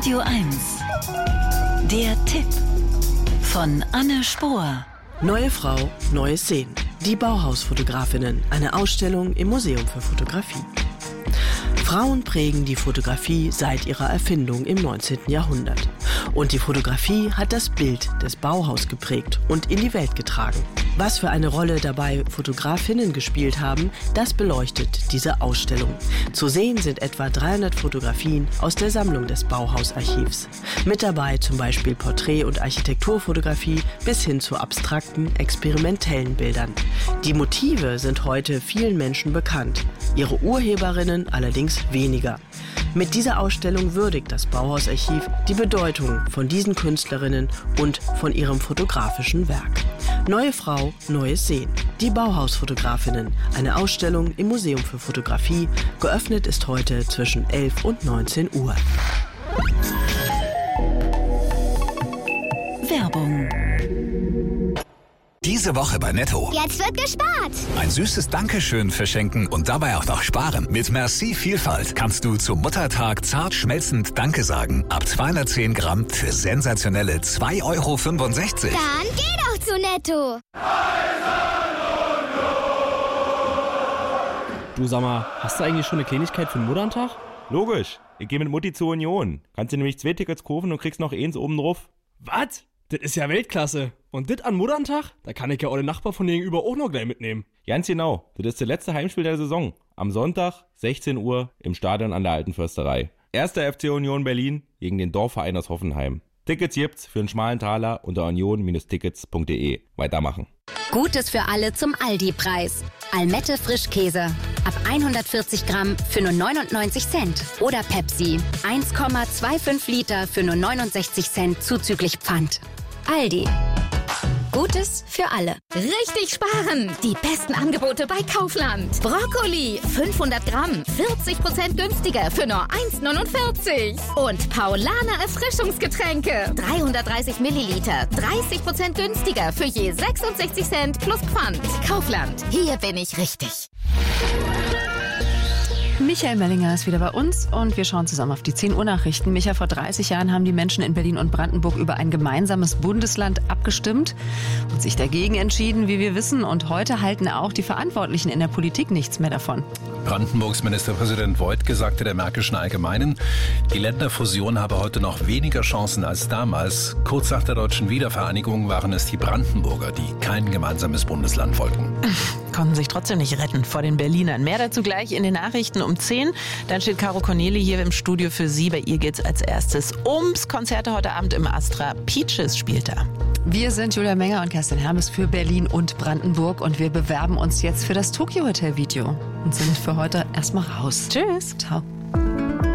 Radio 1. Der Tipp von Anne Spohr. Neue Frau, neues Sehen. Die Bauhausfotografinnen. Eine Ausstellung im Museum für Fotografie. Frauen prägen die Fotografie seit ihrer Erfindung im 19. Jahrhundert. Und die Fotografie hat das Bild des Bauhaus geprägt und in die Welt getragen. Was für eine Rolle dabei Fotografinnen gespielt haben, das beleuchtet diese Ausstellung. Zu sehen sind etwa 300 Fotografien aus der Sammlung des Bauhausarchivs. Mit dabei zum Beispiel Porträt- und Architekturfotografie bis hin zu abstrakten, experimentellen Bildern. Die Motive sind heute vielen Menschen bekannt, ihre Urheberinnen allerdings weniger. Mit dieser Ausstellung würdigt das Bauhausarchiv die Bedeutung von diesen Künstlerinnen und von ihrem fotografischen Werk. Neue Frau, neues Sehen. Die Bauhausfotografinnen. Eine Ausstellung im Museum für Fotografie. Geöffnet ist heute zwischen 11 und 19 Uhr. Werbung. Diese Woche bei Netto. Jetzt wird gespart. Ein süßes Dankeschön verschenken und dabei auch noch sparen. Mit Merci Vielfalt kannst du zum Muttertag zart schmelzend Danke sagen. Ab 210 Gramm für sensationelle 2,65 €. Dann geh doch zu Netto. Du sag mal, hast du eigentlich schon eine Kleinigkeit für den Mutternstag? Logisch. Ich gehe mit Mutti zur Union. Kannst du nämlich 2 Tickets kaufen und kriegst noch eins oben drauf. Was? Das ist ja Weltklasse. Und das an Mutternstag? Da kann ich ja auch den Nachbar von gegenüber auch noch gleich mitnehmen. Ganz genau. Das ist das letzte Heimspiel der Saison. Am Sonntag, 16 Uhr, im Stadion an der Alten Försterei. 1. FC Union Berlin gegen den Dorfverein aus Hoffenheim. Tickets gibt's für einen schmalen Taler unter union-tickets.de. Weitermachen. Gutes für alle zum Aldi-Preis. Almette Frischkäse. Ab 140 Gramm für nur 99 Cent. Oder Pepsi. 1,25 Liter für nur 69 Cent zuzüglich Pfand. Aldi. Gutes für alle. Richtig sparen! Die besten Angebote bei Kaufland. Brokkoli, 500 Gramm, 40% günstiger für nur 1,49. Und Paulaner Erfrischungsgetränke, 330 Milliliter, 30% günstiger für je 66 Cent plus Pfand. Kaufland, hier bin ich richtig. Michael Mellinger ist wieder bei uns und wir schauen zusammen auf die 10 Uhr Nachrichten. Micha, vor 30 Jahren haben die Menschen in Berlin und Brandenburg über ein gemeinsames Bundesland abgestimmt und sich dagegen entschieden, wie wir wissen. Und heute halten auch die Verantwortlichen in der Politik nichts mehr davon. Brandenburgs Ministerpräsident Woidke sagte der Märkischen Allgemeinen, die Länderfusion habe heute noch weniger Chancen als damals. Kurz nach der deutschen Wiedervereinigung waren es die Brandenburger, die kein gemeinsames Bundesland wollten. Konnten sich trotzdem nicht retten vor den Berlinern. Mehr dazu gleich in den Nachrichten um 10. Dann steht Caro Corneli hier im Studio für Sie. Bei ihr geht's als erstes ums Konzerte heute Abend im Astra. Peaches spielt da. Wir sind Julia Menger und Kerstin Hermes für Berlin und Brandenburg und wir bewerben uns jetzt für das Tokyo Hotel Video und sind für heute erstmal raus. Tschüss. Ciao.